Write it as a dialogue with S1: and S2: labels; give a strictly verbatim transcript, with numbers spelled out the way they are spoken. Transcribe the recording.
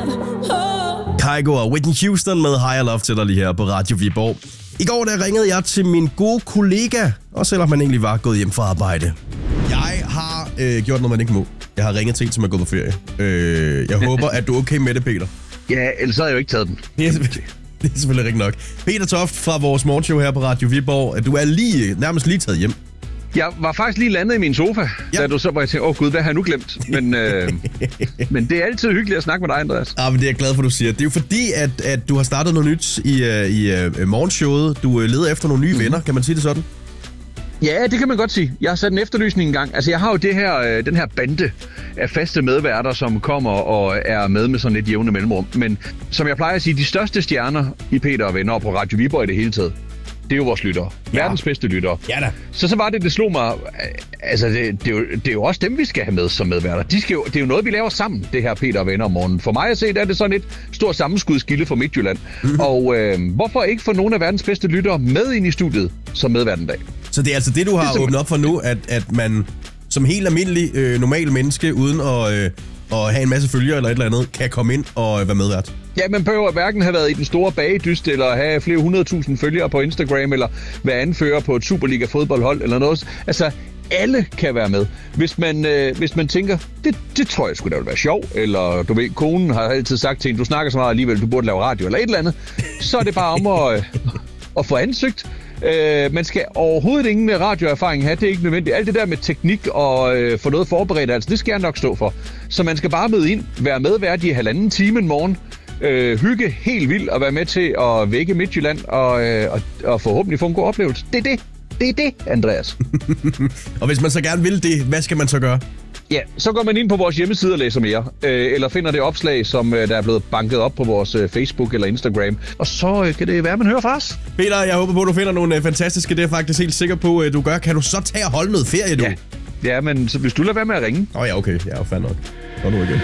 S1: Kygo og Whitney Houston med Higher Love til dig lige her på Radio Viborg. I går der ringede jeg til min gode kollega, og selvom man egentlig var gået hjem fra arbejde. Jeg har øh, gjort noget, man ikke må. Jeg har ringet til en, som er gået på ferie. Øh, jeg håber, at du er okay med det, Peter.
S2: Ja, ellers havde jeg jo ikke taget den.
S1: Det er, det er selvfølgelig rigtig nok. Peter Toft fra vores morgenshow her på Radio Viborg. Du er lige, nærmest lige taget hjem.
S2: Jeg var faktisk lige landet i min sofa, ja. Da du så var jeg tænkte, åh oh, gud, hvad har jeg nu glemt? Men, øh, men det er altid hyggeligt at snakke med dig, Andreas.
S1: Ja, men det er jeg glad for, du siger. Det er jo fordi, at, at du har startet noget nyt i, uh, i uh, morgenshowet. Du uh, leder efter nogle nye mm-hmm. venner, kan man sige det sådan?
S2: Ja, det kan man godt sige. Jeg har sat en efterlysning en gang. Altså, jeg har jo det her, øh, den her bande af faste medværter, som kommer og er med med sådan et jævne mellemrum. Men som jeg plejer at sige, de største stjerner i Peter og Venner og på Radio Viborg i det hele taget, det er jo vores lyttere. Ja. Verdens bedste lyttere.
S1: Ja da.
S2: Så så var det, det slog mig, altså det, det, er jo, det er jo også dem, vi skal have med som medværter. De skal jo, det er jo noget, vi laver sammen, det her Peter og Venner om morgenen. For mig at se, der er det sådan et stort sammenskudskilde fra Midtjylland. Mm-hmm. Og øh, hvorfor ikke få nogle af verdens bedste lyttere med ind i studiet som medvært en dag?
S1: Så det er altså det, du har åbnet op for nu, at, at man som helt almindelig øh, normal menneske, uden at, øh, at have en masse følgere eller et eller andet, kan komme ind og øh, være medvært?
S2: Ja, man behøver hverken have været i den store bagedyst, eller have flere hundredtusind følgere på Instagram, eller være anfører på et Superliga-fodboldhold, eller noget. Altså, alle kan være med. Hvis man, øh, hvis man tænker, det, det tror jeg skulle da være sjov, eller du ved, konen har altid sagt til en, du snakker så meget alligevel, du burde lave radio, eller et eller andet, så er det bare om at, øh, at få ansøgt. Uh, man skal overhovedet ingen radioerfaring have, det er ikke nødvendigt. Alt det der med teknik og uh, få noget forberedt, altså det skal jeg nok stå for. Så man skal bare møde ind, være medvært i halvanden time en morgen, uh, hygge helt vildt og være med til at vække Midtjylland og, uh, og, og forhåbentlig få en god oplevelse. Det er det. Det er det, Andreas.
S1: Og hvis man så gerne vil det, hvad skal man så gøre?
S2: Ja, så går man ind på vores hjemmeside og læser mere, øh, eller finder det opslag, som øh, der er blevet banket op på vores øh, Facebook eller Instagram. Og så øh, kan det være, man hører fra os.
S1: Peter, jeg håber på, at du finder nogle øh, fantastiske, det er jeg faktisk helt sikker på, at du gør. Kan du så tage og holde noget ferie, du?
S2: Ja, ja men så, hvis du lader være med at ringe.
S1: Åh oh, ja, okay. Ja, fandme nok. Nå nu igen.